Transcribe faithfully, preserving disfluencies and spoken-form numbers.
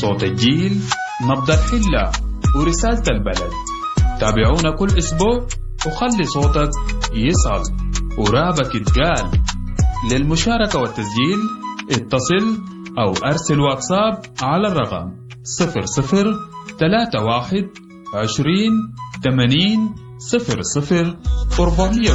صوت الجيل، نبض الحلة، ورسالة البلد. تابعونا كل أسبوع وخلي صوتك يصل ورابك يتقال. للمشاركة والتسجيل اتصل أو أرسل واتساب على الرقم صفر صفر ثلاثة واحد عشرين ثمانين صفر صفر أربعمية.